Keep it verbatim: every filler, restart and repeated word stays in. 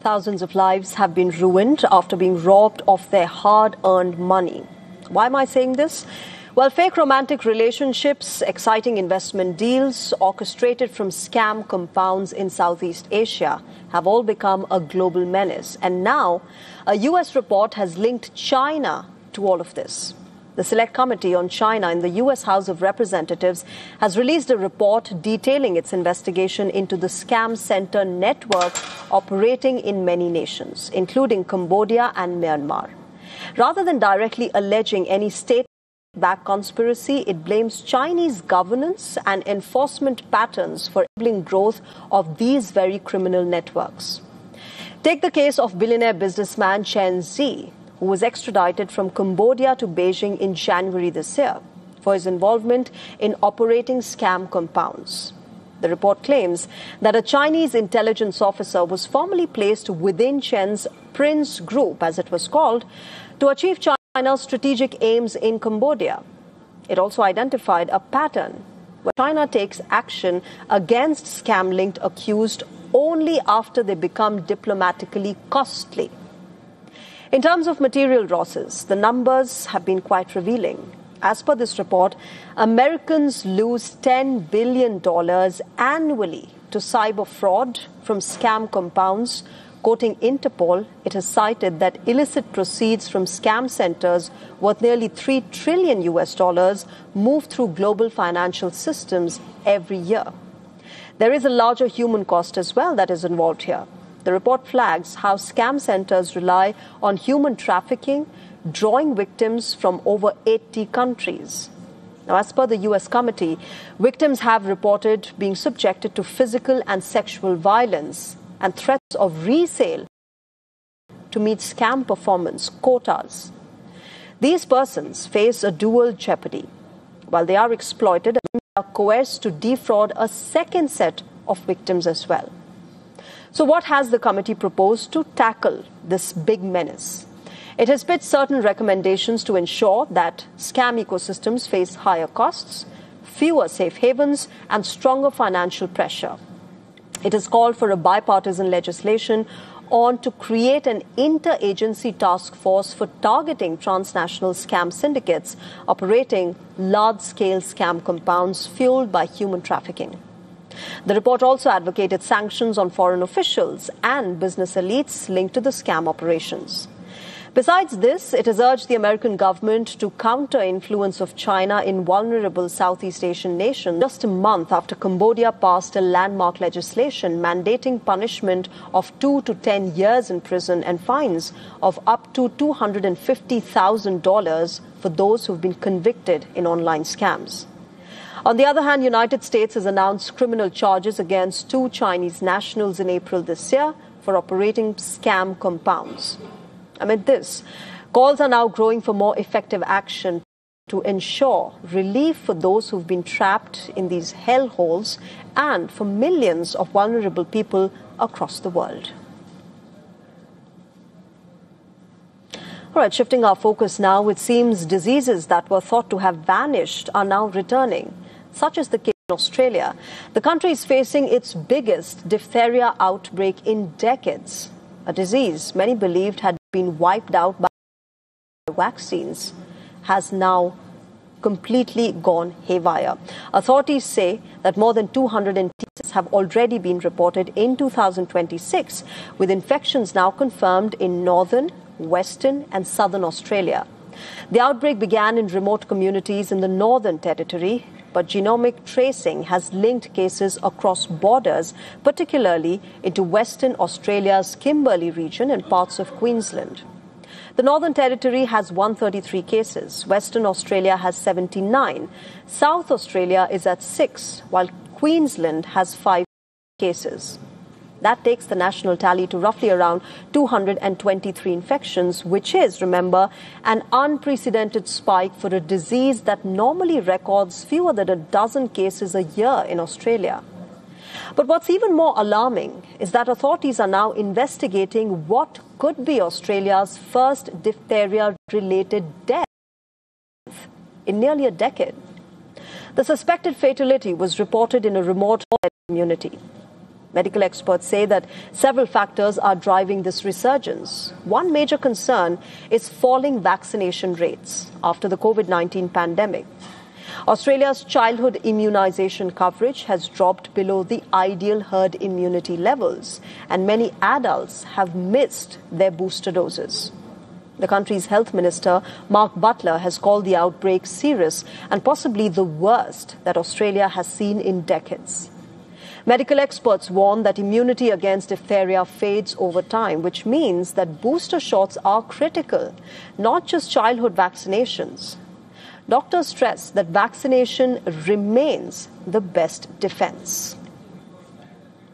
Thousands of lives have been ruined after being robbed of their hard-earned money. Why am I saying this? Well, fake romantic relationships, exciting investment deals orchestrated from scam compounds in Southeast Asia have all become a global menace. And now, a U S report has linked China to all of this. The Select Committee on China in the U S House of Representatives has released a report detailing its investigation into the scam center network operating in many nations, including Cambodia and Myanmar. Rather than directly alleging any state-backed conspiracy, it blames Chinese governance and enforcement patterns for enabling growth of these very criminal networks. Take the case of billionaire businessman Chen Zi, who was extradited from Cambodia to Beijing in January this year for his involvement in operating scam compounds. The report claims that a Chinese intelligence officer was formally placed within Chen's Prince Group, as it was called, to achieve China's strategic aims in Cambodia. It also identified a pattern where China takes action against scam-linked accused only after they become diplomatically costly. In terms of material losses, the numbers have been quite revealing. As per this report, Americans lose ten billion dollars annually to cyber fraud from scam compounds. Quoting Interpol, it has cited that illicit proceeds from scam centers worth nearly three trillion U S dollars move through global financial systems every year. There is a larger human cost as well that is involved here. The report flags how scam centers rely on human trafficking, drawing victims from over eighty countries. Now, as per the U S committee, victims have reported being subjected to physical and sexual violence and threats of resale to meet scam performance quotas. These persons face a dual jeopardy. While they are exploited, they are coerced to defraud a second set of victims as well. So what has the committee proposed to tackle this big menace? It has pitched certain recommendations to ensure that scam ecosystems face higher costs, fewer safe havens, and stronger financial pressure. It has called for a bipartisan legislation on to create an interagency task force for targeting transnational scam syndicates operating large-scale scam compounds fueled by human trafficking. The report also advocated sanctions on foreign officials and business elites linked to the scam operations. Besides this, it has urged the American government to counter influence of China in vulnerable Southeast Asian nations just a month after Cambodia passed a landmark legislation mandating punishment of two to ten years in prison and fines of up to two hundred fifty thousand dollars for those who have been convicted in online scams. On the other hand, United States has announced criminal charges against two Chinese nationals in April this year for operating scam compounds. Amid this, calls are now growing for more effective action to ensure relief for those who've been trapped in these hellholes and for millions of vulnerable people across the world. All right, shifting our focus now, it seems diseases that were thought to have vanished are now returning, such as the case in Australia. The country is facing its biggest diphtheria outbreak in decades, a disease many believed had been wiped out by vaccines has now completely gone haywire. Authorities say that more than two hundred cases have already been reported in two thousand twenty-six, with infections now confirmed in northern, western and southern Australia. The outbreak began in remote communities in the Northern Territory, but genomic tracing has linked cases across borders, particularly into Western Australia's Kimberley region and parts of Queensland. The Northern Territory has one hundred thirty-three cases, Western Australia has seventy-nine, South Australia is at six, while Queensland has five cases. That takes the national tally to roughly around two hundred twenty-three infections, which is, remember, an unprecedented spike for a disease that normally records fewer than a dozen cases a year in Australia. But what's even more alarming is that authorities are now investigating what could be Australia's first diphtheria-related death in nearly a decade. The suspected fatality was reported in a remote community. Medical experts say that several factors are driving this resurgence. One major concern is falling vaccination rates after the COVID nineteen pandemic. Australia's childhood immunization coverage has dropped below the ideal herd immunity levels, and many adults have missed their booster doses. The country's health minister, Mark Butler, has called the outbreak serious and possibly the worst that Australia has seen in decades. Medical experts warn that immunity against diphtheria fades over time, which means that booster shots are critical, not just childhood vaccinations. Doctors stress that vaccination remains the best defense.